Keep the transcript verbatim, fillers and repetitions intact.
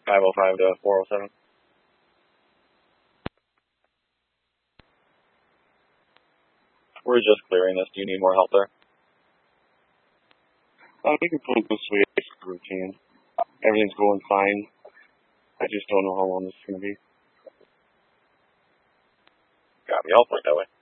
five oh five to four oh seven. We're just clearing this. Do you need more help there? Uh, we can pull this way if we can. Everything's going fine. I just don't know how long this is going to be. Copy. I'll point that way.